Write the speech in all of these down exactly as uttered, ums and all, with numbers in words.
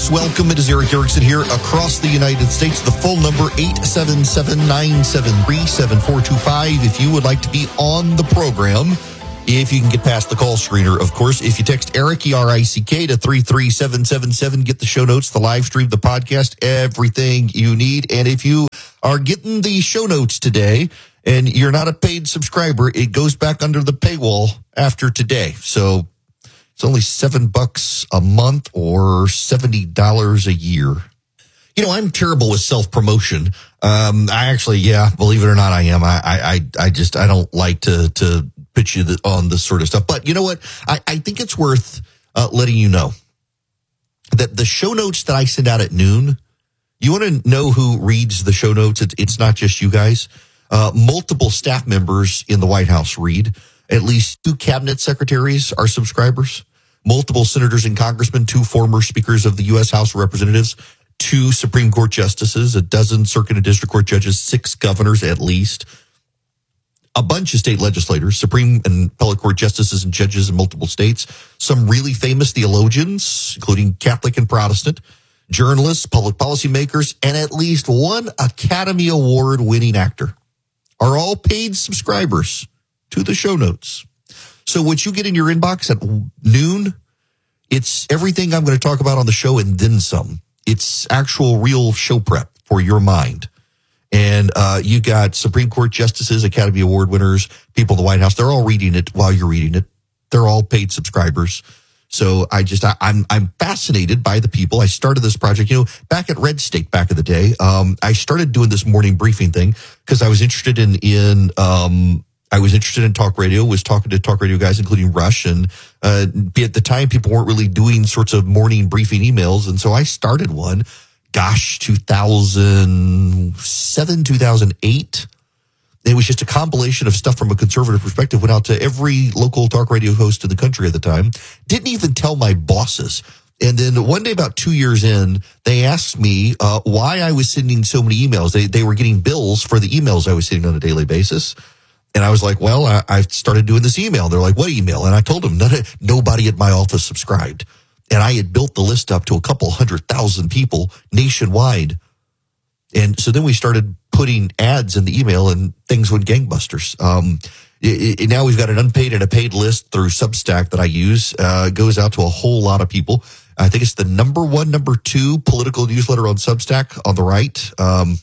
folks. Welcome. It is Erick Erickson here across the United States. The phone number, eight seven seven, nine seven three, seven four two five. If you would like to be on the program, if you can get past the call screener, of course. If you text Eric, E R I C K, to three three seven seven seven, get the show notes, the live stream, the podcast, everything you need. And if you are getting the show notes today and you're not a paid subscriber, it goes back under the paywall after today. So it's only seven bucks a month or seventy dollars a year. You know, I'm terrible with self-promotion. Um, I actually, yeah, believe it or not, I am. I, I, I just, I don't like to, to pitch you on this sort of stuff. But you know what? I, I think it's worth uh, letting you know that the show notes that I send out at noon, you want to know who reads the show notes? It's, it's not just you guys. Uh, multiple staff members in the White House read. At least two cabinet secretaries are subscribers. Multiple senators and congressmen, two former speakers of the U S House of Representatives, two Supreme Court justices, a dozen circuit and district court judges, six governors at least, a bunch of state legislators, Supreme and appellate court justices and judges in multiple states, some really famous theologians, including Catholic and Protestant, journalists, public policy makers, and at least one Academy Award winning actor are all paid subscribers to the show notes. So what you get in your inbox at noon, it's everything I'm going to talk about on the show and then some. It's actual real show prep for your mind. And uh, you got Supreme Court justices, Academy Award winners, people in the White House. They're all reading it while you're reading it. They're all paid subscribers. So I just, I, I'm I'm fascinated by the people. I started this project, you know, back at Red State back in the day. Um, I started doing this morning briefing thing because I was interested in, in um, I was interested in talk radio, was talking to talk radio guys, including Rush. And uh, at the time, people weren't really doing sorts of morning briefing emails. And so I started one, gosh, two thousand seven, two thousand eight. It was just a compilation of stuff from a conservative perspective, went out to every local talk radio host in the country at the time. Didn't even tell my bosses. And then one day, about two years in, they asked me uh, why I was sending so many emails. They, they were getting bills for the emails I was sending on a daily basis. And I was like, well, I, I started doing this email. They're like, what email? And I told them none, nobody at my office subscribed. And I had built the list up to a couple hundred thousand people nationwide. And so then we started putting ads in the email and things went gangbusters. Um, it, it, now we've got an unpaid and a paid list through Substack that I use. Uh, it goes out to a whole lot of people. I think it's the number one, number two political newsletter on Substack on the right. Um,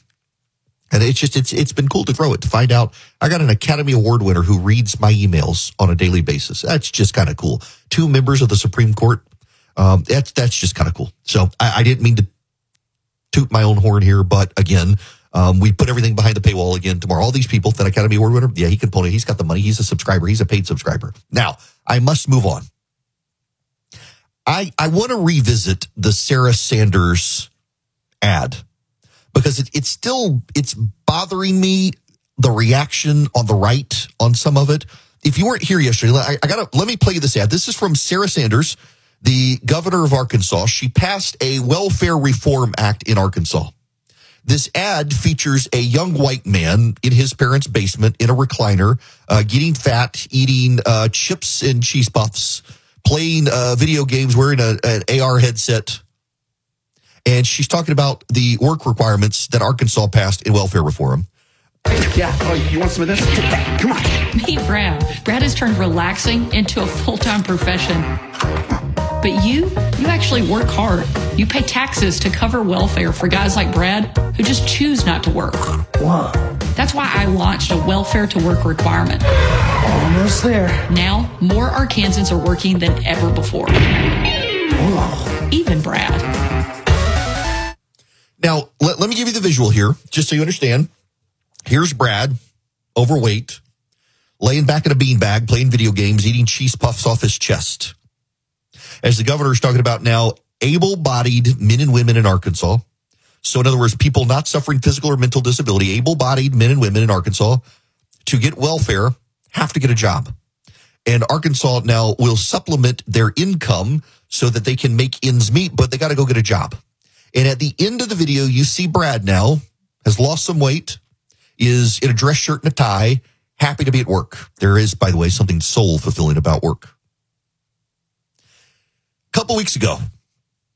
And it's just, it's it's been cool to grow it, to find out. I got an Academy Award winner who reads my emails on a daily basis. That's just kind of cool. Two members of the Supreme Court. Um, that's, that's just kind of cool. So I, I didn't mean to toot my own horn here, but again, um, we put everything behind the paywall again tomorrow. All these people, that Academy Award winner, yeah, he can pull it. He's got the money. He's a subscriber. He's a paid subscriber. Now, I must move on. I, I want to revisit the Sarah Sanders ad, because it, it's still, it's bothering me, the reaction on the right on some of it. If you weren't here yesterday, I, I gotta, let me play you this ad. This is from Sarah Sanders, the governor of Arkansas. She passed a welfare reform act in Arkansas. This ad features a young white man in his parents' basement in a recliner, uh, getting fat, eating uh, chips and cheese puffs, playing uh, video games, wearing a, an A R headset. And she's talking about the work requirements that Arkansas passed in welfare reform. Yeah, oh, you want some of this? Come on. Meet Brad. Brad has turned relaxing into a full-time profession. But you, you actually work hard. You pay taxes to cover welfare for guys like Brad who just choose not to work. Whoa. That's why I launched a welfare to work requirement. Almost there. Now, more Arkansans are working than ever before. Whoa. Even Brad. Now, let, let me give you the visual here, just so you understand. Here's Brad, overweight, laying back in a beanbag, playing video games, eating cheese puffs off his chest. As the governor is talking about now, able-bodied men and women in Arkansas. So in other words, people not suffering physical or mental disability, able-bodied men and women in Arkansas, to get welfare, have to get a job. And Arkansas now will supplement their income so that they can make ends meet, but they got to go get a job. And at the end of the video, you see Brad now has lost some weight, is in a dress shirt and a tie, happy to be at work. There is, by the way, something soul-fulfilling about work. A couple weeks ago,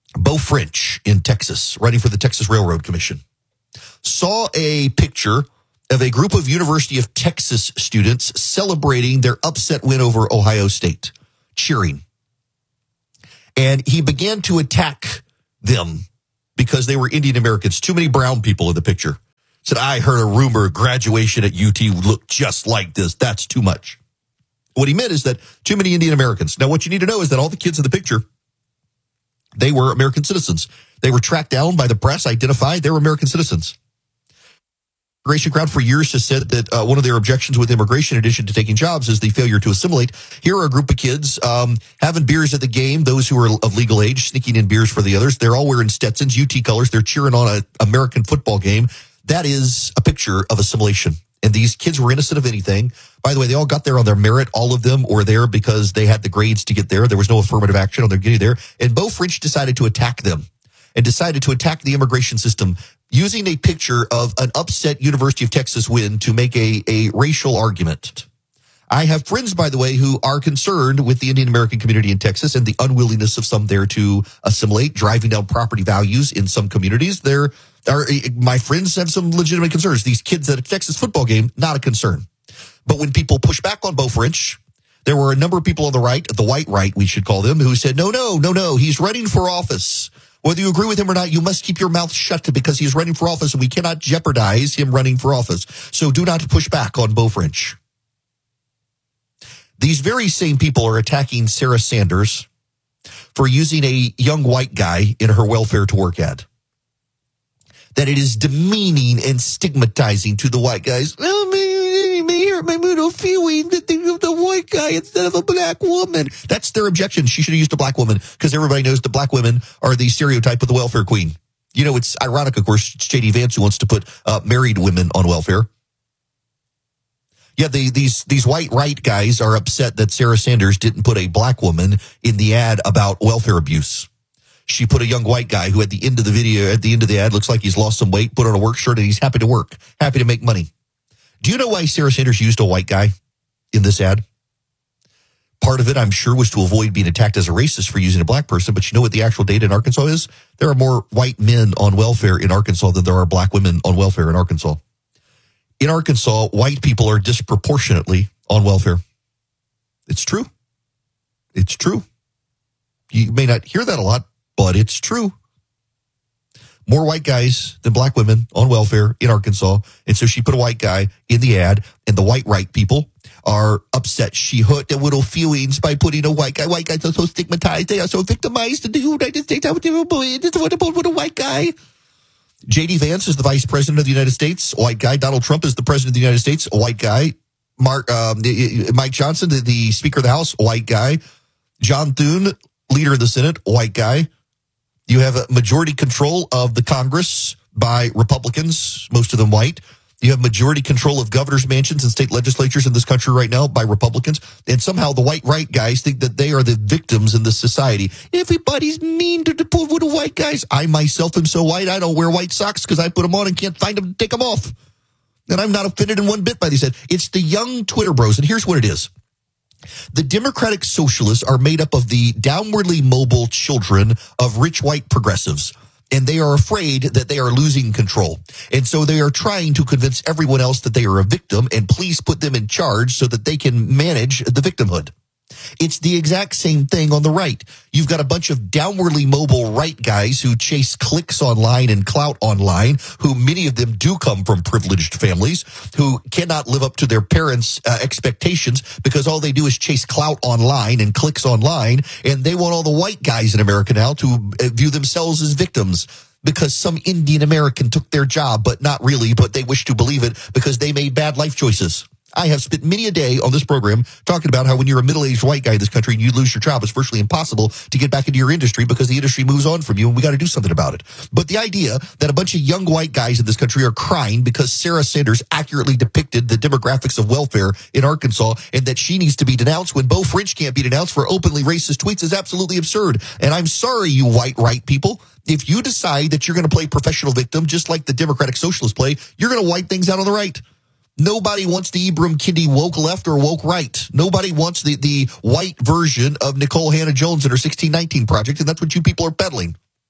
Bo French in Texas, writing for the Texas Railroad Commission, saw a picture of a group of University of Texas students celebrating their upset win over Ohio State, cheering. And he began to attack them because they were Indian Americans. Too many brown people in the picture. Said, I heard a rumor graduation at U T looked just like this. That's too much. What he meant is that too many Indian Americans. Now, what you need to know is that all the kids in the picture, they were American citizens. They were tracked down by the press, identified. They were American citizens. Immigration crowd for years has said that uh, one of their objections with immigration, in addition to taking jobs, is the failure to assimilate. Here are a group of kids um, having beers at the game, those who are of legal age, sneaking in beers for the others. They're all wearing Stetsons, U T colors. They're cheering on an American football game. That is a picture of assimilation. And these kids were innocent of anything. By the way, they all got there on their merit. All of them were there because they had the grades to get there. There was no affirmative action on their getting there. And Bo French decided to attack them and decided to attack the immigration system using a picture of an upset University of Texas win to make a, a racial argument. I have friends, by the way, who are concerned with the Indian American community in Texas and the unwillingness of some there to assimilate, driving down property values in some communities. There are, my friends have some legitimate concerns. These kids at a Texas football game, not a concern. But when people push back on Bo French, there were a number of people on the right, the white right, we should call them, who said, no, no, no, no, he's running for office. Whether you agree with him or not, you must keep your mouth shut because he's running for office and we cannot jeopardize him running for office. So do not push back on Bo French. These very same people are attacking Sarah Sanders for using a young white guy in her welfare to work ad. That it is demeaning and stigmatizing to the white guys. Oh, me, me hurt my little feeling that they used a white guy instead of a black woman. That's their objection. She should have used a black woman because everybody knows the black women are the stereotype of the welfare queen. You know, it's ironic, of course, it's J D Vance who wants to put uh, married women on welfare. Yeah, the, these these white right guys are upset that Sarah Sanders didn't put a black woman in the ad about welfare abuse. She put a young white guy who at the end of the video, at the end of the ad, looks like he's lost some weight, put on a work shirt, and he's happy to work, happy to make money. Do you know why Sarah Sanders used a white guy in this ad? Part of it, I'm sure, was to avoid being attacked as a racist for using a black person. But you know what the actual data in Arkansas is? There are more white men on welfare in Arkansas than there are black women on welfare in Arkansas. In Arkansas, white people are disproportionately on welfare. It's true. It's true. You may not hear that a lot, but it's true. More white guys than black women on welfare in Arkansas. And so she put a white guy in the ad, and the white right people are upset. She hurt their little feelings by putting a white guy. White guys are so stigmatized. They are so victimized in the United States. I want to put a white guy. J D Vance is the vice president of the United States, a white guy. Donald Trump is the president of the United States, a white guy. Mark, um, Mike Johnson, the, the Speaker of the House, a white guy. John Thune, leader of the Senate, a white guy. You have a majority control of the Congress by Republicans, most of them white. You have majority control of governors' mansions and state legislatures in this country right now by Republicans. And somehow the white right guys think that they are the victims in this society. Everybody's mean to the poor little white guys. I myself am so white, I don't wear white socks because I put them on and can't find them to take them off. And I'm not offended in one bit by these. It's the young Twitter bros. And here's what it is. The Democratic Socialists are made up of the downwardly mobile children of rich white progressives. And they are afraid that they are losing control. And so they are trying to convince everyone else that they are a victim and please put them in charge so that they can manage the victimhood. It's the exact same thing on the right. You've got a bunch of downwardly mobile right guys who chase clicks online and clout online, who many of them do come from privileged families, who cannot live up to their parents' uh, expectations because all they do is chase clout online and clicks online, and they want all the white guys in America now to view themselves as victims because some Indian American took their job, but not really, but they wish to believe it because they made bad life choices. I have spent many a day on this program talking about how when you're a middle-aged white guy in this country and you lose your job, it's virtually impossible to get back into your industry because the industry moves on from you, and we got to do something about it. But the idea that a bunch of young white guys in this country are crying because Sarah Sanders accurately depicted the demographics of welfare in Arkansas and that she needs to be denounced when Bo French can't be denounced for openly racist tweets is absolutely absurd. And I'm sorry, you white right people. If you decide that you're going to play professional victim, just like the Democratic Socialists play, you're going to wipe things out on the right. Nobody wants the Ibram Kendi woke left or woke right. Nobody wants the, the white version of Nicole Hannah-Jones and her sixteen nineteen project, and that's what you people are peddling.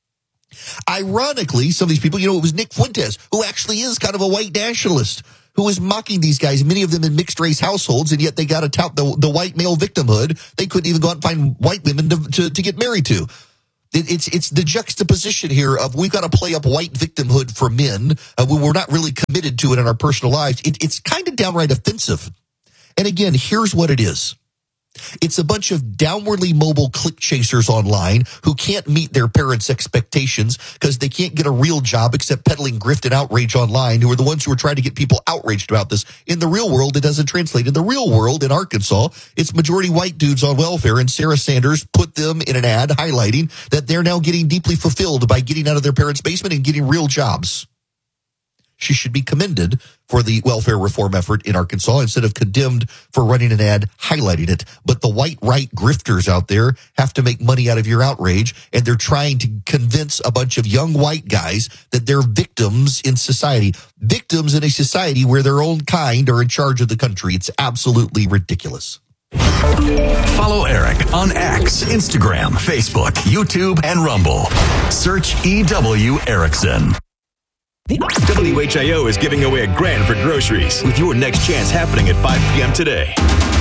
Ironically, some of these people, you know, it was Nick Fuentes, who actually is kind of a white nationalist, who is mocking these guys, many of them in mixed-race households, and yet they got to tout the, the white male victimhood. They couldn't even go out and find white women to, to, to get married to. It, it's it's the juxtaposition here of we've got to play up white victimhood for men uh, when we're not really committed to it in our personal lives. It, it's kind of downright offensive. And again, here's what it is. It's a bunch of downwardly mobile click chasers online who can't meet their parents' expectations because they can't get a real job except peddling grift and outrage online, who are the ones who are trying to get people outraged about this. In the real world, it doesn't translate. In the real world, in Arkansas, it's majority white dudes on welfare, and Sarah Sanders put them in an ad highlighting that they're now getting deeply fulfilled by getting out of their parents' basement and getting real jobs. She should be commended for the welfare reform effort in Arkansas instead of condemned for running an ad highlighting it. But the white right grifters out there have to make money out of your outrage, and they're trying to convince a bunch of young white guys that they're victims in society. Victims in a society where their own kind are in charge of the country. It's absolutely ridiculous. Follow Eric on X, Instagram, Facebook, YouTube, and Rumble. Search E W Erickson. W H I O is giving away a grand for groceries with your next chance happening at five p.m. today.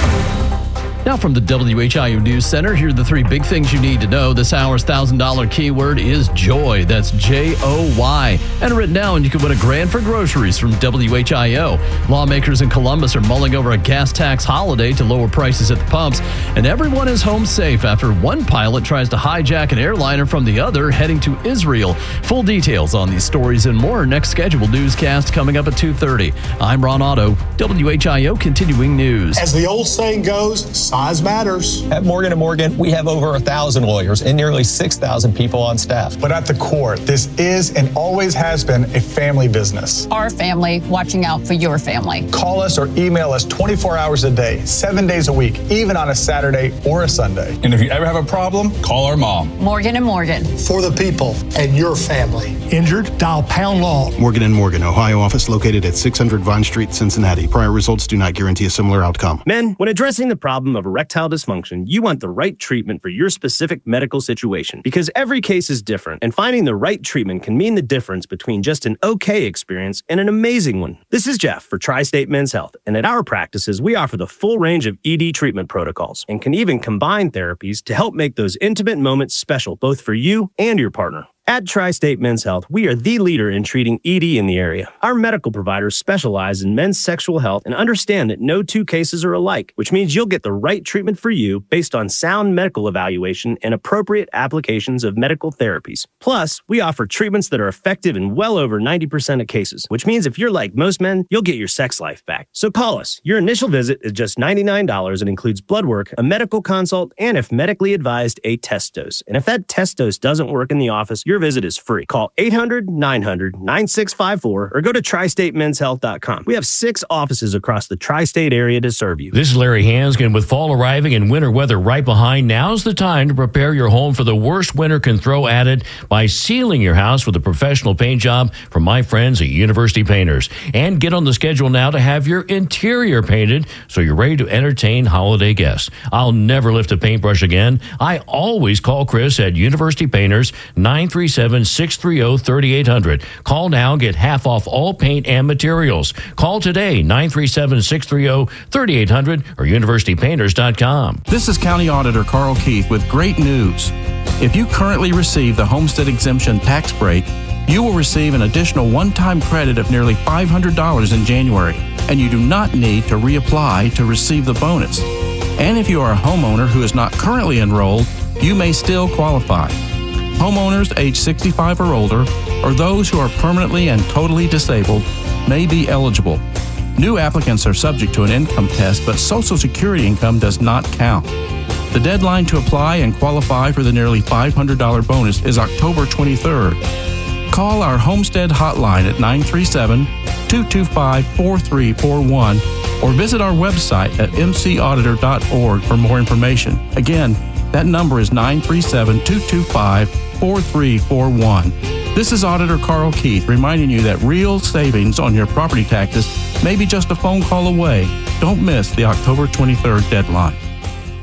Now from the W H I O News Center, here are the three big things you need to know. This hour's one thousand dollars keyword is joy. That's J O Y. And written down, you can win a grand for groceries from W H I O. Lawmakers in Columbus are mulling over a gas tax holiday to lower prices at the pumps. And everyone is home safe after one pilot tries to hijack an airliner from the other heading to Israel. Full details on these stories and more. Next scheduled newscast coming up at two thirty. I'm Ron Otto, W H I O Continuing News. As the old saying goes, size matters. At Morgan and Morgan, we have over one thousand lawyers and nearly six thousand people on staff. But at the core, this is and always has been a family business. Our family watching out for your family. Call us or email us twenty-four hours a day, seven days a week, even on a Saturday or a Sunday. And if you ever have a problem, call our mom. Morgan and Morgan. For the people and your family. Injured? Dial pound law. Morgan and Morgan, Ohio office located at six hundred Vine Street, Cincinnati. Prior results do not guarantee a similar outcome. Men, when addressing the problem of erectile dysfunction, you want the right treatment for your specific medical situation because every case is different, and finding the right treatment can mean the difference between just an okay experience and an amazing one. This is Jeff for Tri-State Men's Health, and at our practices, we offer the full range of E D treatment protocols and can even combine therapies to help make those intimate moments special both for you and your partner. At Tri-State Men's Health, we are the leader in treating E D in the area. Our medical providers specialize in men's sexual health and understand that no two cases are alike, which means you'll get the right treatment for you based on sound medical evaluation and appropriate applications of medical therapies. Plus, we offer treatments that are effective in well over ninety percent of cases, which means if you're like most men, you'll get your sex life back. So call us. Your initial visit is just ninety-nine dollars and includes blood work, a medical consult, and if medically advised, a test dose. And if that test dose doesn't work in the office, your visit is free. Call eight hundred, nine hundred, nine six five four or go to tri state men's health dot com. We have six offices across the tri-state area to serve you. This is Larry Hanskin. With fall arriving and winter weather right behind, now's the time to prepare your home for the worst winter can throw at it by sealing your house with a professional paint job from my friends at University Painters. And get on the schedule now to have your interior painted so you're ready to entertain holiday guests. I'll never lift a paintbrush again. I always call Chris at University Painters, nine three seven, six three zero, three eight zero zero. Call now, get half off all paint and materials. Call today, nine three seven, six three zero, three eight zero zero or university painters dot com. This is County Auditor Carl Keith with great news. If you currently receive the Homestead Exemption tax break, you will receive an additional one-time credit of nearly five hundred dollars in January, and you do not need to reapply to receive the bonus. And if you are a homeowner who is not currently enrolled, you may still qualify. Homeowners age sixty-five or older, or those who are permanently and totally disabled, may be eligible. New applicants are subject to an income test, but Social Security income does not count. The deadline to apply and qualify for the nearly five hundred dollars bonus is October twenty-third. Call our Homestead hotline at nine three seven, two two five, four three four one or visit our website at m c auditor dot org for more information. Again, that number is nine three seven, two two five, four three four one. This is Auditor Carl Keith reminding you that real savings on your property taxes may be just a phone call away. Don't miss the October twenty-third deadline.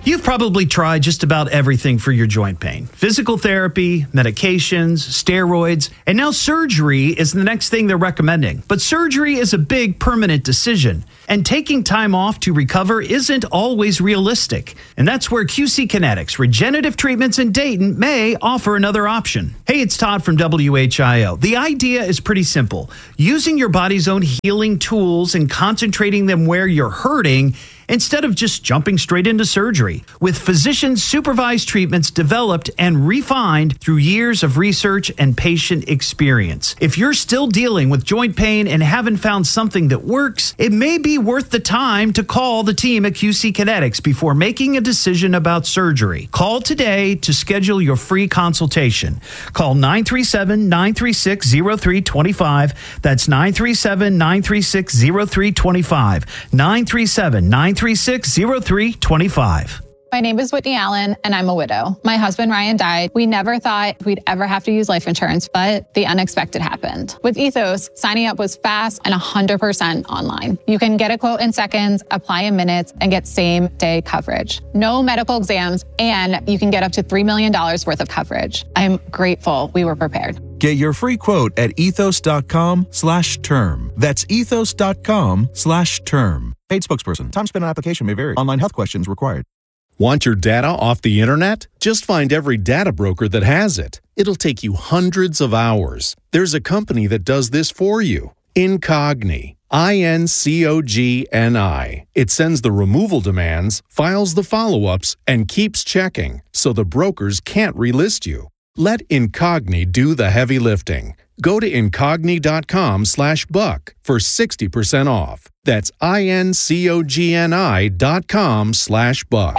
You've probably tried just about everything for your joint pain. Physical therapy, medications, steroids, and now surgery is the next thing they're recommending. But surgery is a big permanent decision, and taking time off to recover isn't always realistic. And that's where Q C Kinetics Regenerative Treatments in Dayton may offer another option. Hey, it's Todd from W H I O. The idea is pretty simple. Using your body's own healing tools and concentrating them where you're hurting instead of just jumping straight into surgery. With physician-supervised treatments developed and refined through years of research and patient experience. If you're still dealing with joint pain and haven't found something that works, it may be worth the time to call the team at Q C Kinetics before making a decision about surgery. Call today to schedule your free consultation. Call nine three seven, nine three six, zero three two five. That's nine three seven, nine three six, zero three two five. nine three seven, nine three six, zero three two five. My name is Whitney Allen, and I'm a widow. My husband, Ryan, died. We never thought we'd ever have to use life insurance, but the unexpected happened. With Ethos, signing up was fast and one hundred percent online. You can get a quote in seconds, apply in minutes, and get same-day coverage. No medical exams, and you can get up to three million dollars worth of coverage. I'm grateful we were prepared. Get your free quote at ethos.com slash term. That's ethos.com slash term. Paid spokesperson. Time spent on application may vary. Online health questions required. Want your data off the internet? Just find every data broker that has it. It'll take you hundreds of hours. There's a company that does this for you. Incogni. I N C O G N I. It sends the removal demands, files the follow-ups, and keeps checking, so the brokers can't relist you. Let Incogni do the heavy lifting. Go to incogni.com slash buck for sixty percent off. That's I-N-C-O-G-N-I dot com slash buck.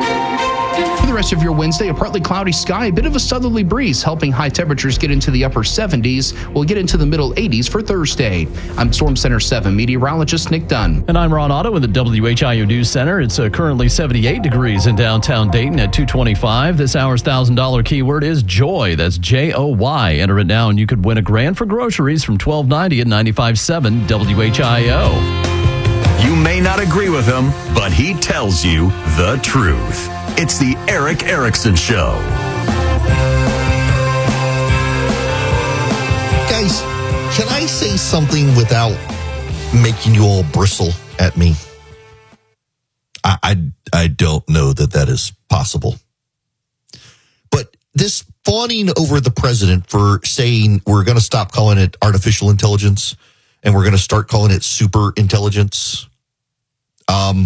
For the rest of your Wednesday, a partly cloudy sky, a bit of a southerly breeze, helping high temperatures get into the upper seventies. We'll get into the middle eighties for Thursday. I'm Storm Center seven meteorologist Nick Dunn. And I'm Ron Otto in the W H I O News Center. It's uh, currently seventy-eight degrees in downtown Dayton at two twenty-five. This hour's one thousand dollars keyword is joy. That's J O Y. Enter it now and you could win a grand for groceries from twelve ninety at ninety-five point seven W H I O. You may not agree with him, but he tells you the truth. It's the Erick Erickson Show. Guys, can I say something without making you all bristle at me? I, I, I don't know that that is possible. But this fawning over the president for saying we're going to stop calling it artificial intelligence and we're going to start calling it super intelligence. Um,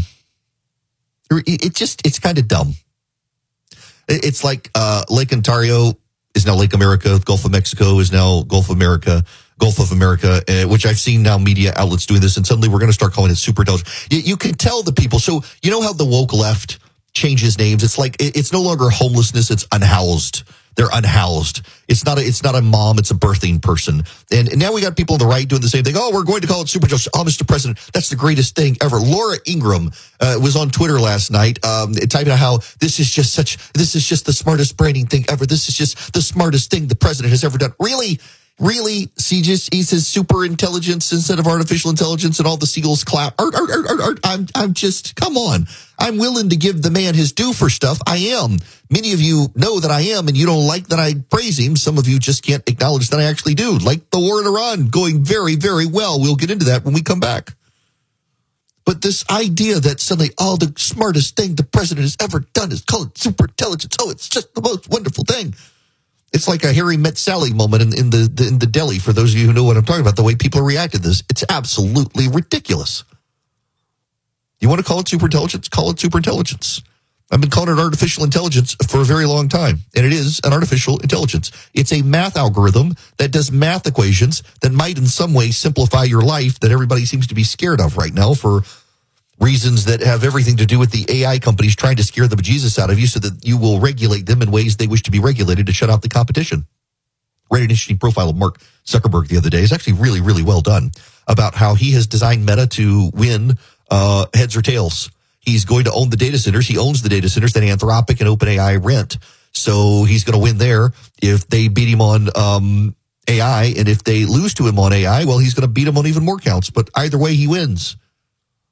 it just, it's kind of dumb. It's like uh, Lake Ontario is now Lake America. Gulf of Mexico is now Gulf of America. Gulf of America, uh, which I've seen now media outlets doing this, and suddenly we're going to start calling it super intelligent. You, you can tell the people. So you know how the woke left changes names? It's like it, it's no longer homelessness; it's unhoused. They're unhoused. It's not a, it's not a mom, it's a birthing person. And, and now we got people on the right doing the same thing. Oh, we're going to call it super intelligence. Oh, Mister President, that's the greatest thing ever. Laura Ingraham uh, was on Twitter last night, um, typing out how this is just such, this is just the smartest branding thing ever. This is just the smartest thing the president has ever done. Really? Really? He just, he says super intelligence instead of artificial intelligence, and all the seagulls clap. Art, art, art, art, art. I'm, I'm just, come on. I'm willing to give the man his due for stuff. I am. Many of you know that I am, and you don't like that I praise him. Some of you just can't acknowledge that I actually do. Like the war in Iran, going very, very well. We'll get into that when we come back. But this idea that suddenly, oh, the smartest thing the president has ever done is call it super intelligence. Oh, it's just the most wonderful thing. It's like a Harry Met Sally moment in, in the, the in the deli. For those of you who know what I'm talking about, the way people react to this, it's absolutely ridiculous. You want to call it super intelligence? Call it super intelligence. I've been calling it artificial intelligence for a very long time, and it is an artificial intelligence. It's a math algorithm that does math equations that might in some way simplify your life that everybody seems to be scared of right now for reasons that have everything to do with the A I companies trying to scare the bejesus out of you so that you will regulate them in ways they wish to be regulated to shut out the competition. Read an interesting profile of Mark Zuckerberg the other day. It's actually really, really well done about how he has designed Meta to win uh, heads or tails. He's going to own the data centers. He owns the data centers that Anthropic and OpenAI rent. So he's going to win there. If they beat him on um, A I, and if they lose to him on A I, well, he's going to beat him on even more counts. But either way, he wins.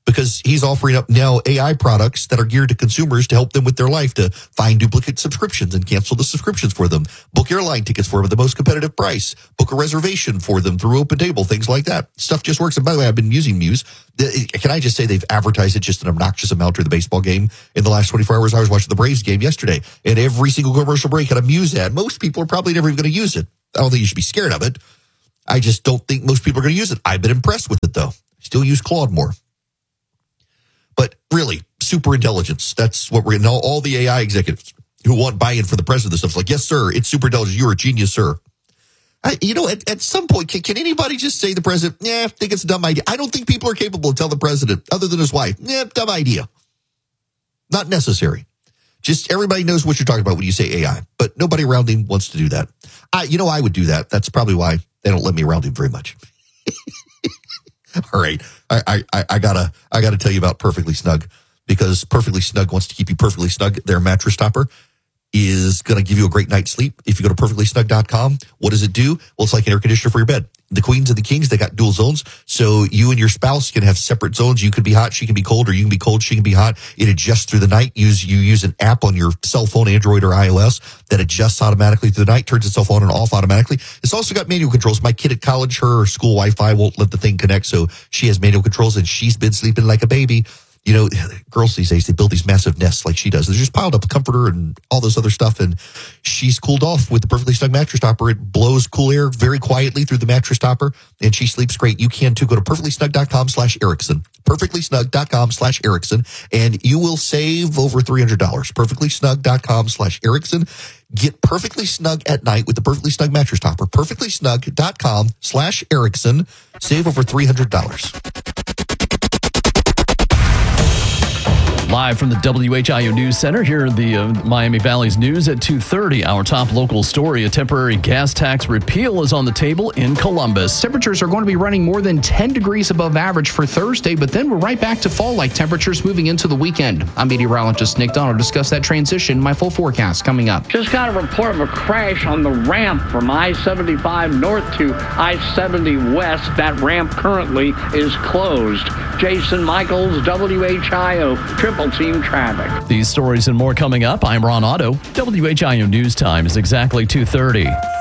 because he's offering up now A I products that are geared to consumers to help them with their life, to find duplicate subscriptions and cancel the subscriptions for them, book airline tickets for them at the most competitive price, book a reservation for them through OpenTable, things like that. Stuff just works. And by the way, I've been using Muse. Can I just say they've advertised it just an obnoxious amount during the baseball game in the last twenty-four hours? I was watching the Braves game yesterday, and every single commercial break had a Muse ad. Most people are probably never even going to use it. I don't think you should be scared of it. I just don't think most people are going to use it. I've been impressed with it, though. Still use Claude more. But really, super intelligence. That's what we're getting. All, all the A I executives who want buy-in for the president of this stuff. It's like, yes, sir, it's super intelligent. You're a genius, sir. I, you know, at, at some point, can, can anybody just say to the president, yeah, I think it's a dumb idea? I don't think people are capable of telling the president, other than his wife, yeah, dumb idea. Not necessary. Just everybody knows what you're talking about when you say A I, but nobody around him wants to do that. I, you know, I would do that. That's probably why they don't let me around him very much. All right, I, I I gotta I gotta tell you about Perfectly Snug, because Perfectly Snug wants to keep you perfectly snug. Their mattress topper is going to give you a great night's sleep. If you go to perfectly snug dot com, what does it do? Well, it's like an air conditioner for your bed. The queens and the kings, they got dual zones, so you and your spouse can have separate zones. You can be hot, she can be cold, or you can be cold, she can be hot. It adjusts through the night. Use you use an app on your cell phone, Android or iOS, that adjusts automatically through the night, turns itself on and off automatically. It's also got manual controls. My kid at college, her school Wi-Fi won't let the thing connect, so she has manual controls, and she's been sleeping like a baby. You know, girls these days, they build these massive nests like she does. They're just piled up a comforter and all this other stuff, and she's cooled off with the Perfectly Snug mattress topper. It blows cool air very quietly through the mattress topper, and she sleeps great. You can too. Go to perfectly snug dot com slash Erickson. perfectly snug dot com slash Erickson, and you will save over three hundred dollars. perfectly snug dot com slash Erickson. Get perfectly snug at night with the Perfectly Snug mattress topper. perfectly snug dot com slash Erickson. Save over three hundred dollars. Live from the W H I O News Center, here are the uh, Miami Valley's news at two thirty. Our top local story, a temporary gas tax repeal is on the table in Columbus. Temperatures are going to be running more than ten degrees above average for Thursday, but then we're right back to fall-like temperatures moving into the weekend. I'm meteorologist Nick Donald to discuss that transition. My full forecast coming up. Just got a report of a crash on the ramp from I seventy-five north to I seventy west. That ramp currently is closed. Jason Michaels, W H I O, Triple Team Traffic. These stories and more coming up. I'm Ron Otto. W H I O News Time is exactly two thirty.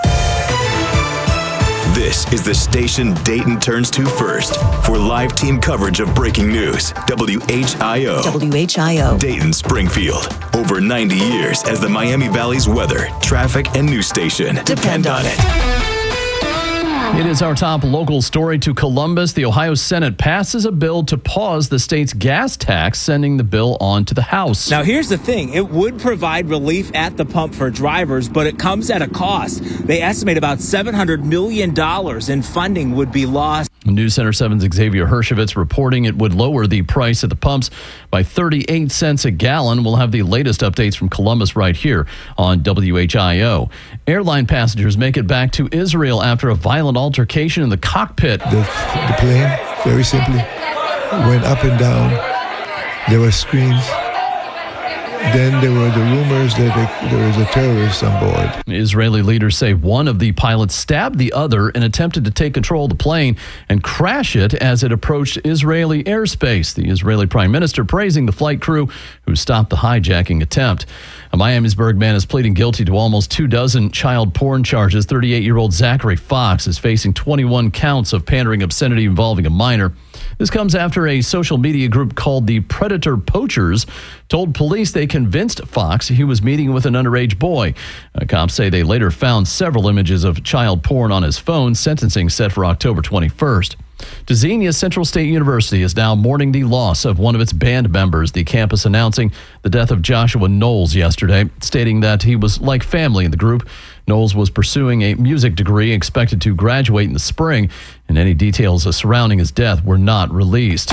This is the station Dayton turns to first for live team coverage of breaking news. W H I O. W H I O. Dayton, Springfield. Over ninety years as the Miami Valley's weather, traffic, and news station. Depend on it. It is our top local story to Columbus. The Ohio Senate passes a bill to pause the state's gas tax, sending the bill on to the House. Now, here's the thing. It would provide relief at the pump for drivers, but it comes at a cost. They estimate about seven hundred million dollars in funding would be lost. News Center seven's Xavier Hershevitz reporting it would lower the price at the pumps by thirty-eight cents a gallon. We'll have the latest updates from Columbus right here on W H I O. Airline passengers make it back to Israel after a violent altercation in the cockpit. The, the plane, very simply, went up and down. There were screams. Then there were the rumors that there was a terrorist on board. Israeli leaders say one of the pilots stabbed the other and attempted to take control of the plane and crash it as it approached Israeli airspace. The Israeli prime minister praising the flight crew who stopped the hijacking attempt. A Miamisburg man is pleading guilty to almost two dozen child porn charges. thirty-eight-year-old Zachary Fox is facing twenty-one counts of pandering obscenity involving a minor. This comes after a social media group called the Predator Poachers told police they convinced Fox he was meeting with an underage boy. Uh, cops say they later found several images of child porn on his phone. Sentencing set for October twenty-first. Xenia Central State University is now mourning the loss of one of its band members, the campus announcing the death of Joshua Knowles yesterday, stating that he was like family in the group. Knowles was pursuing a music degree, expected to graduate in the spring, and any details surrounding his death were not released.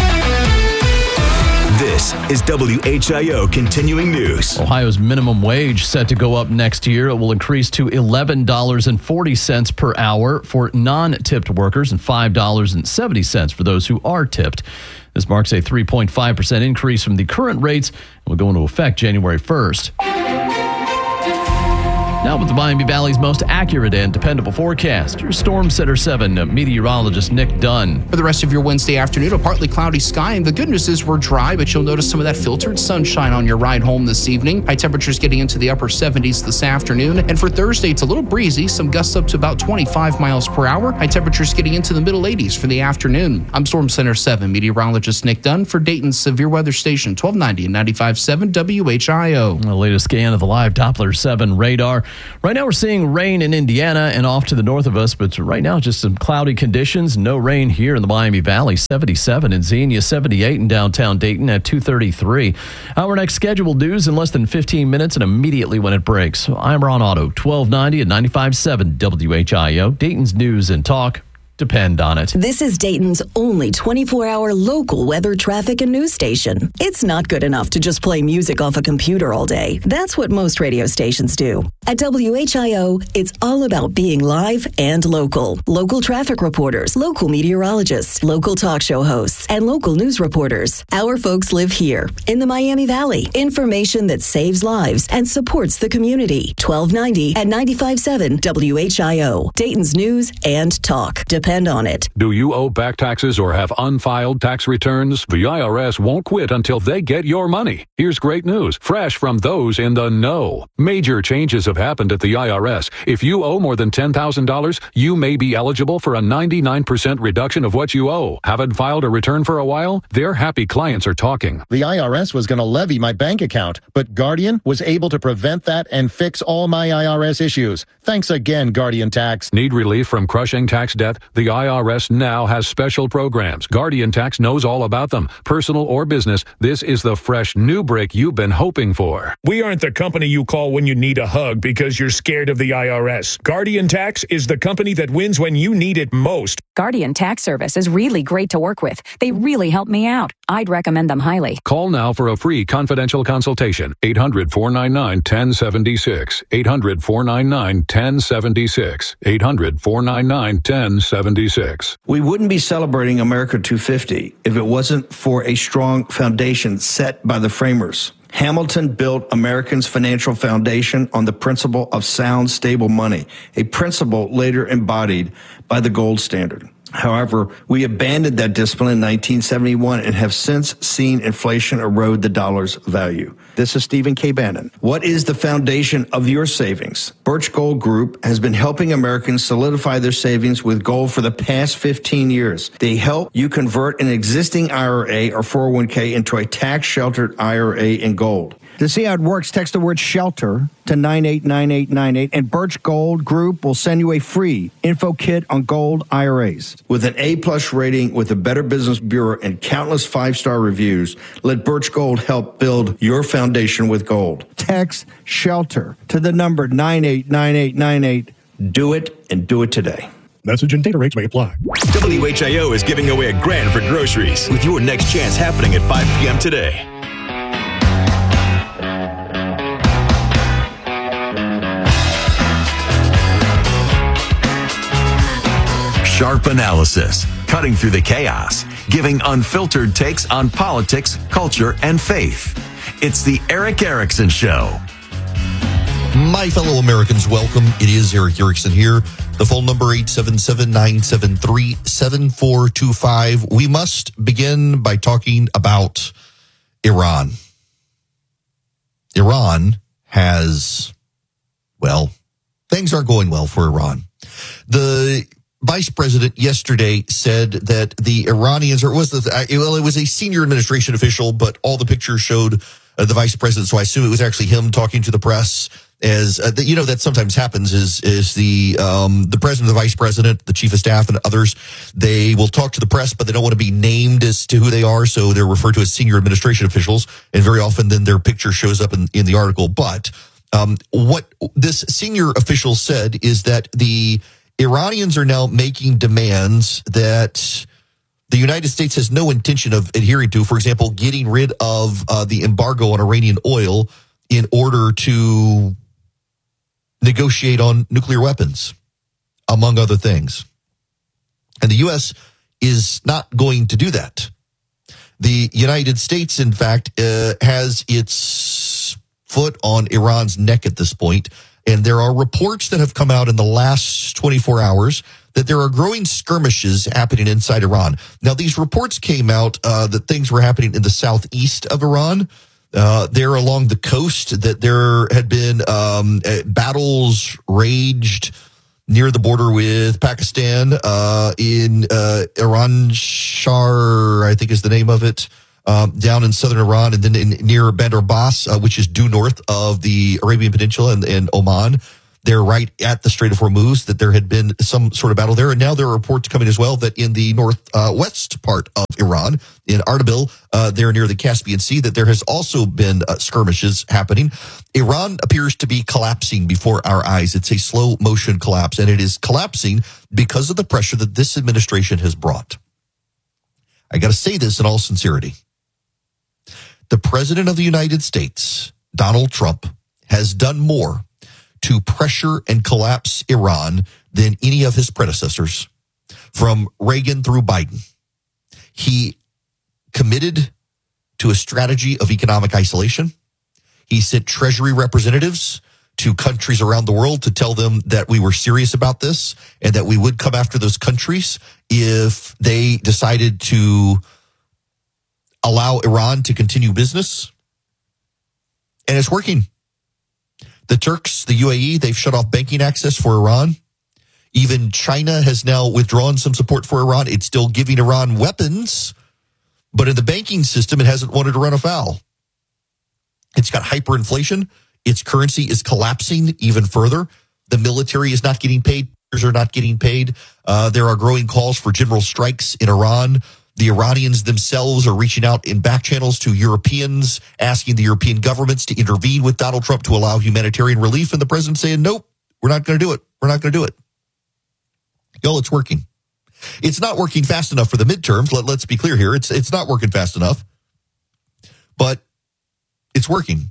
This is W H I O Continuing News. Ohio's minimum wage set to go up next year. It will increase to eleven dollars and forty cents per hour for non-tipped workers and five dollars and seventy cents for those who are tipped. This marks a three point five percent increase from the current rates and will go into effect January first. Now with the Miami Valley's most accurate and dependable forecast, your Storm Center seven meteorologist Nick Dunn. For the rest of your Wednesday afternoon, a partly cloudy sky, and the good news is we're dry, but you'll notice some of that filtered sunshine on your ride home this evening. High temperatures getting into the upper seventies this afternoon, and for Thursday, it's a little breezy, some gusts up to about twenty-five miles per hour. High temperatures getting into the middle eighties for the afternoon. I'm Storm Center seven meteorologist Nick Dunn for Dayton's Severe Weather Station, twelve ninety and ninety-five point seven W H I O. The latest scan of the live Doppler seven radar. Right now we're seeing rain in Indiana and off to the north of us, but right now just some cloudy conditions. No rain here in the Miami Valley. seventy-seven in Xenia, seventy-eight in downtown Dayton at two thirty-three. Our next scheduled news in less than fifteen minutes and immediately when it breaks. I'm Ron Otto, twelve ninety and ninety-five point seven W H I O. Dayton's News and Talk. Depend on it. This is Dayton's only twenty-four hour local weather, traffic, and news station. It's not good enough to just play music off a computer all day. That's what most radio stations do. At W H I O, it's all about being live and local. Local traffic reporters, local meteorologists, local talk show hosts, and local news reporters. Our folks live here in the Miami Valley. Information that saves lives and supports the community. twelve ninety and ninety-five point seven W H I O. Dayton's News and Talk. Depend on it. Do you owe back taxes or have unfiled tax returns? The I R S won't quit until they get your money. Here's great news, fresh from those in the know. Major changes have happened at the I R S. If you owe more than ten thousand dollars, you may be eligible for a ninety-nine percent reduction of what you owe. Haven't filed a return for a while? Their happy clients are talking. The I R S was going to levy my bank account, but Guardian was able to prevent that and fix all my I R S issues. Thanks again, Guardian Tax. Need relief from crushing tax debt? The I R S now has special programs. Guardian Tax knows all about them. Personal or business, this is the fresh new break you've been hoping for. We aren't the company you call when you need a hug because you're scared of the I R S. Guardian Tax is the company that wins when you need it most. Guardian Tax Service is really great to work with. They really help me out. I'd recommend them highly. Call now for a free confidential consultation. eight hundred, four nine nine, one oh seven six. eight hundred, four nine nine, one oh seven six. eight hundred, four nine nine, one oh seven six. We wouldn't be celebrating America two fifty if it wasn't for a strong foundation set by the framers. Hamilton built Americans' financial foundation on the principle of sound, stable money, a principle later embodied by the gold standard. However, we abandoned that discipline in nineteen seventy-one and have since seen inflation erode the dollar's value. This is Stephen K. Bannon. What is the foundation of your savings? Birch Gold Group has been helping Americans solidify their savings with gold for the past fifteen years. They help you convert an existing I R A or four oh one k into a tax-sheltered I R A in gold. To see how it works, text the word SHELTER to nine eight nine eight nine eight, and Birch Gold Group will send you a free info kit on gold I R As. With an A-plus rating with the Better Business Bureau and countless five-star reviews, let Birch Gold help build your foundation with gold. Text SHELTER to the number nine eight nine eight nine eight. Do it, and do it today. Message and data rates may apply. W H I O is giving away a grand for groceries with your next chance happening at five p.m. today. Sharp analysis, cutting through the chaos, giving unfiltered takes on politics, culture, and faith. It's the Erick Erickson Show. My fellow Americans, welcome. It is Erick Erickson here. The phone number eight seven seven, nine seven three, seven four two five. We must begin by talking about Iran. Iran has, well, things aren't going well for Iran. The vice president yesterday said that the Iranians, or it was the, well, it was a senior administration official, but all the pictures showed uh, the vice president, so I assume it was actually him talking to the press. As uh, the, you know, that sometimes happens is is the um, the president, the vice president, the chief of staff, and others. They will talk to the press, but they don't want to be named as to who they are, so they're referred to as senior administration officials. And very often, then their picture shows up in, in the article. But um, what this senior official said is that the Iranians are now making demands that the United States has no intention of adhering to. For example, getting rid of uh, the embargo on Iranian oil in order to negotiate on nuclear weapons, among other things. And the U S is not going to do that. The United States, in fact, uh, has its foot on Iran's neck at this point. And there are reports that have come out in the last twenty-four hours that there are growing skirmishes happening inside Iran. Now, these reports came out uh, that things were happening in the southeast of Iran. Uh, there along the coast, that there had been um, battles raged near the border with Pakistan, uh, in uh, Iran Shar, I think is the name of it, um, down in southern Iran, and then in, near Bandar Abbas, uh, which is due north of the Arabian Peninsula and, and Oman. They're right at the Strait of Hormuz, that there had been some sort of battle there. And now there are reports coming as well that in the northwest uh, part of Iran, in Ardabil, uh, there near the Caspian Sea, that there has also been uh, skirmishes happening. Iran appears to be collapsing before our eyes. It's a slow motion collapse, and it is collapsing because of the pressure that this administration has brought. I got to say this in all sincerity. The President of the United States, Donald Trump, has done more to pressure and collapse Iran than any of his predecessors, from Reagan through Biden. He committed to a strategy of economic isolation. He sent Treasury representatives to countries around the world to tell them that we were serious about this and that we would come after those countries if they decided to allow Iran to continue business. And it's working. The Turks, the U A E, they've shut off banking access for Iran. Even China has now withdrawn some support for Iran. It's still giving Iran weapons, but in the banking system, it hasn't wanted to run afoul. It's got hyperinflation. Its currency is collapsing even further. The military is not getting paid. Are not getting paid. Uh, there are growing calls for general strikes in Iran. The Iranians themselves are reaching out in back channels to Europeans, asking the European governments to intervene with Donald Trump to allow humanitarian relief. And the president saying, nope, we're not going to do it. We're not going to do it. Yo, it's working. It's not working fast enough for the midterms. Let, let's be clear here. It's, it's not working fast enough, but it's working.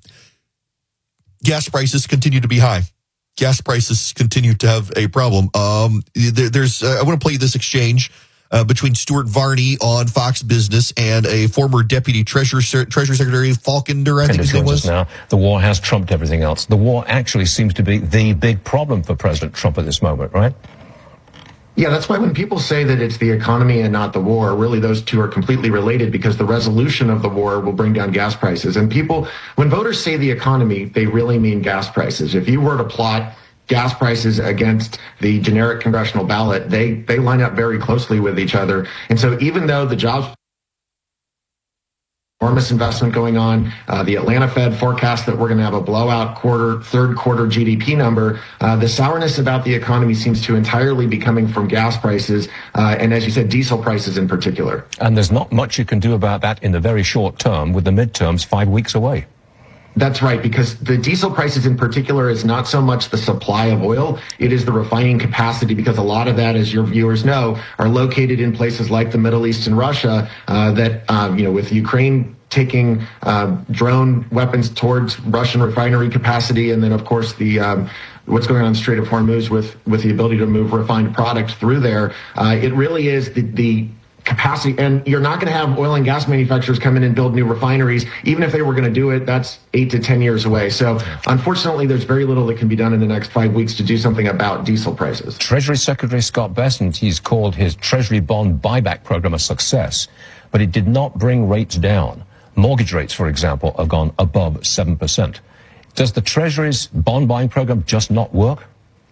Gas prices continue to be high. Gas prices continue to have a problem. Um, there, there's, uh, I want to play this exchange Uh, between Stuart Varney on Fox Business and a former Deputy Treasury, Treasury Secretary, Falkender, I think his name was. Now, the war has trumped everything else. The war actually seems to be the big problem for President Trump at this moment, right? Yeah, that's why when people say that it's the economy and not the war, really those two are completely related, because the resolution of the war will bring down gas prices. And people, when voters say the economy, they really mean gas prices. If you were to plot gas prices against the generic congressional ballot, they they line up very closely with each other. And so even though the jobs, enormous investment going on, uh, the Atlanta Fed forecast that we're going to have a blowout quarter, third quarter G D P number, uh, the sourness about the economy seems to entirely be coming from gas prices, uh, and as you said, diesel prices in particular. And there's not much you can do about that in the very short term, with the midterms five weeks away. That's right, because the diesel prices in particular is not so much the supply of oil, it is the refining capacity, because a lot of that, as your viewers know, are located in places like the Middle East and Russia, uh, that, um, you know, with Ukraine taking uh, drone weapons towards Russian refinery capacity, and then, of course, the um, what's going on in the Strait of Hormuz with, with the ability to move refined product through there. Uh, it really is the, the capacity, and you're not going to have oil and gas manufacturers come in and build new refineries. Even if they were going to do it, that's eight to ten years away. So unfortunately, there's very little that can be done in the next five weeks to do something about diesel prices. Treasury Secretary Scott Bessent, he's called his Treasury bond buyback program a success, but it did not bring rates down. Mortgage rates, for example, have gone above seven percent. Does the Treasury's bond buying program just not work?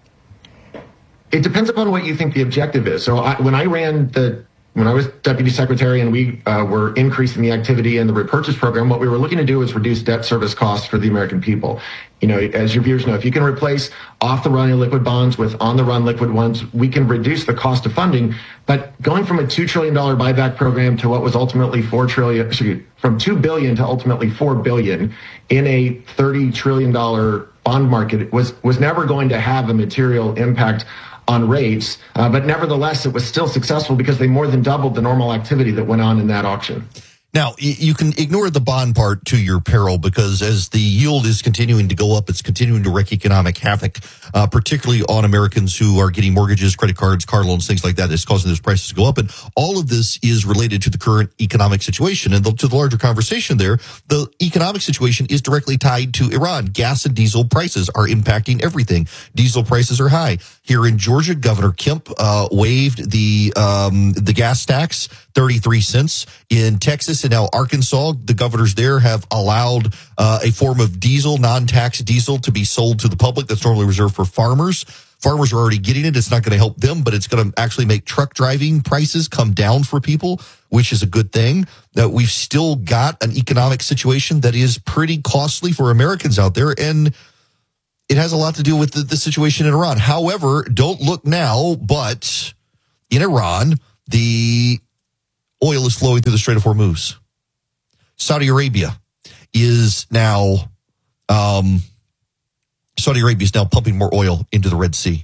It depends upon what you think the objective is. So I, when I ran the When I was Deputy Secretary and we uh, were increasing the activity in the repurchase program, what we were looking to do was reduce debt service costs for the American people. You know, as your viewers know, if you can replace off-the-run illiquid bonds with on-the-run liquid ones, we can reduce the cost of funding. But going from a two trillion dollars buyback program to what was ultimately four trillion dollars, from two billion dollars to ultimately four billion dollars in a thirty trillion dollars bond market was, was never going to have a material impact on rates, uh, but nevertheless, it was still successful because they more than doubled the normal activity that went on in that auction. Now, you can ignore the bond part to your peril because as the yield is continuing to go up, it's continuing to wreak economic havoc, uh, particularly on Americans who are getting mortgages, credit cards, car loans, things like that. It's causing those prices to go up. And all of this is related to the current economic situation. And the, to the larger conversation there, the economic situation is directly tied to Iran. Gas and diesel prices are impacting everything. Diesel prices are high. Here in Georgia, Governor Kemp uh, waived the um, the gas tax, thirty-three cents. In Texas and now Arkansas, the governors there have allowed uh, a form of diesel, non-tax diesel, to be sold to the public that's normally reserved for farmers. Farmers are already getting it. It's not going to help them, but it's going to actually make truck driving prices come down for people, which is a good thing. That we've still got an economic situation that is pretty costly for Americans out there, and it has a lot to do with the, the situation in Iran. However, don't look now, but in Iran, the oil is flowing through the Strait of Hormuz. Saudi Arabia is now, um, Saudi Arabia is now pumping more oil into the Red Sea.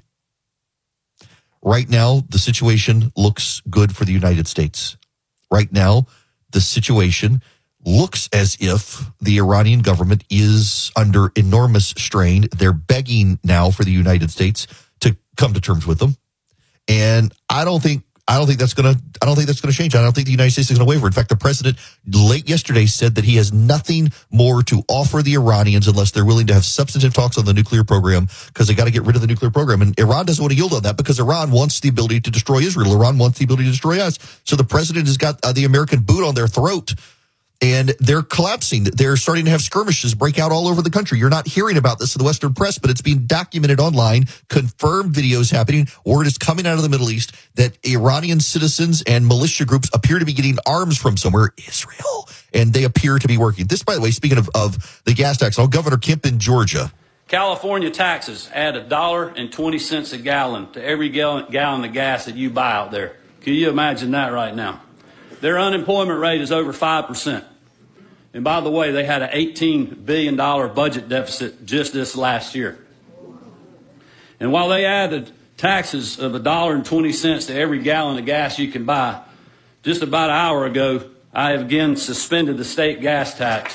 Right now, the situation looks good for the United States. Right now, the situation looks as if the Iranian government is under enormous strain. They're begging now for the United States to come to terms with them. And I don't think I don't think that's going to I don't think that's going to change. I don't think the United States is going to waver. In fact, the president late yesterday said that he has nothing more to offer the Iranians unless they're willing to have substantive talks on the nuclear program, because they got to get rid of the nuclear program. And Iran doesn't want to yield on that because Iran wants the ability to destroy Israel. Iran wants the ability to destroy us. So the president has got uh, the American boot on their throat. And they're collapsing. They're starting to have skirmishes break out all over the country. You're not hearing about this in the Western press, but it's being documented online, confirmed videos happening. Word is coming out of the Middle East that Iranian citizens and militia groups appear to be getting arms from somewhere, Israel, and they appear to be working. This, by the way, speaking of, of the gas tax, oh, Governor Kemp in Georgia. California taxes add a dollar and twenty cents a gallon to every gallon, gallon of gas that you buy out there. Can you imagine that right now? Their unemployment rate is over five percent. And by the way, they had an eighteen billion dollars budget deficit just this last year. And while they added taxes of a dollar and twenty cents to every gallon of gas you can buy, just about an hour ago, I have again suspended the state gas tax.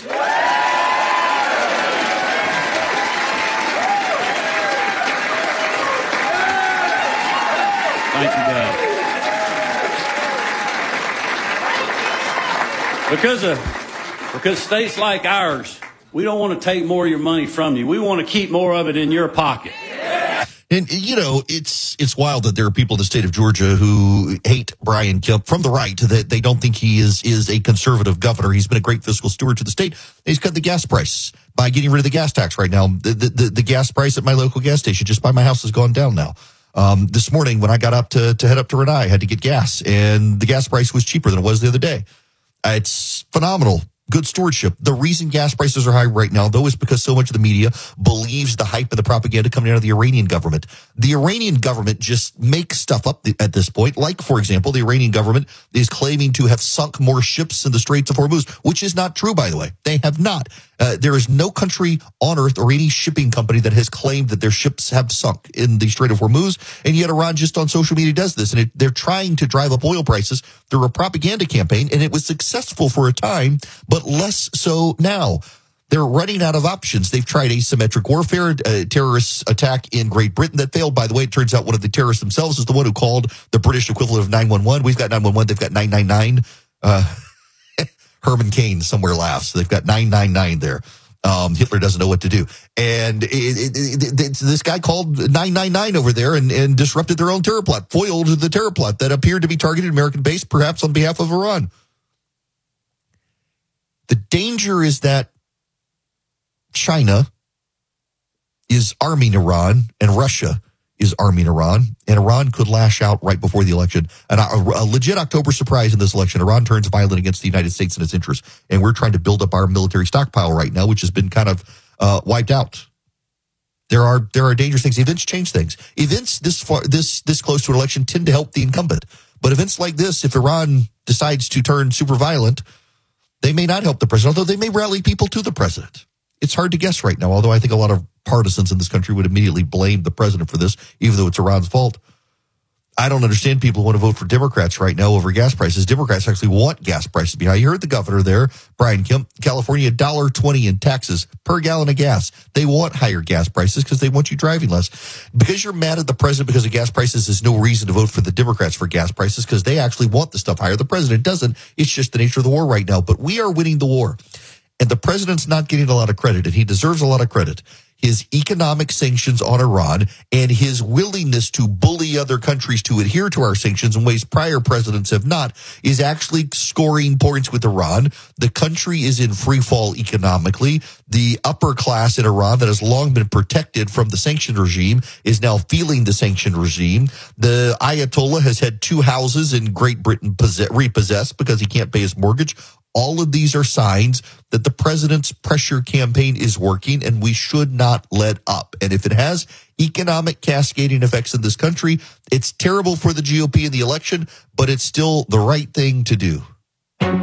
Thank you, God. Because of, because states like ours, we don't want to take more of your money from you. We want to keep more of it in your pocket. And, you know, it's it's wild that there are people in the state of Georgia who hate Brian Kemp from the right, that they don't think he is is a conservative governor. He's been a great fiscal steward to the state. He's cut the gas price by getting rid of the gas tax right now. The, the, the, the gas price at my local gas station just by my house has gone down now. Um, this morning when I got up to, to head up to Renai, I had to get gas, and the gas price was cheaper than it was the other day. Uh, it's phenomenal. Good stewardship. The reason gas prices are high right now, though, is because so much of the media believes the hype and the propaganda coming out of the Iranian government. The Iranian government just makes stuff up at this point. Like, for example, the Iranian government is claiming to have sunk more ships in the Straits of Hormuz, which is not true, by the way. They have not. Uh, there is no country on earth or any shipping company that has claimed that their ships have sunk in the Strait of Hormuz, and yet Iran just on social media does this, and it, they're trying to drive up oil prices through a propaganda campaign, and it was successful for a time, but less so now. They're running out of options. They've tried asymmetric warfare, a terrorist attack in Great Britain that failed. By the way, it turns out one of the terrorists themselves is the one who called the British equivalent of nine one one. We've got nine one one. They've got nine nine nine. Uh, Herman Cain somewhere laughs. They've got nine nine nine there. Um, Hitler doesn't know what to do. And it, it, it, it, this guy called nine nine nine over there and, and disrupted their own terror plot, foiled the terror plot that appeared to be targeted American base, perhaps on behalf of Iran. The danger is that China is arming Iran and Russia is arming Iran, and Iran could lash out right before the election. And a, a legit October surprise in this election, Iran turns violent against the United States and its interests. And we're trying to build up our military stockpile right now, which has been kind of uh, wiped out. There are there are dangerous things. Events change things. Events this far, this this close to an election tend to help the incumbent. But events like this, if Iran decides to turn super violent, they may not help the president, although they may rally people to the president. It's hard to guess right now, although I think a lot of partisans in this country would immediately blame the president for this, even though it's Iran's fault. I don't understand people who want to vote for Democrats right now over gas prices. Democrats actually want gas prices to be high. You heard the governor there, Brian Kemp, California, one dollar twenty in taxes per gallon of gas. They want higher gas prices because they want you driving less. Because you're mad at the president because of gas prices, there's no reason to vote for the Democrats for gas prices because they actually want the stuff higher. The president doesn't. It's just the nature of the war right now. But we are winning the war. And the president's not getting a lot of credit, and he deserves a lot of credit. His economic sanctions on Iran and his willingness to bully other countries to adhere to our sanctions in ways prior presidents have not is actually scoring points with Iran. The country is in free fall economically. The upper class in Iran that has long been protected from the sanction regime is now feeling the sanction regime. The Ayatollah has had two houses in Great Britain repossessed because he can't pay his mortgage. All of these are signs that the president's pressure campaign is working, and we should not let up. And if it has economic cascading effects in this country, it's terrible for the G O P in the election, but it's still the right thing to do.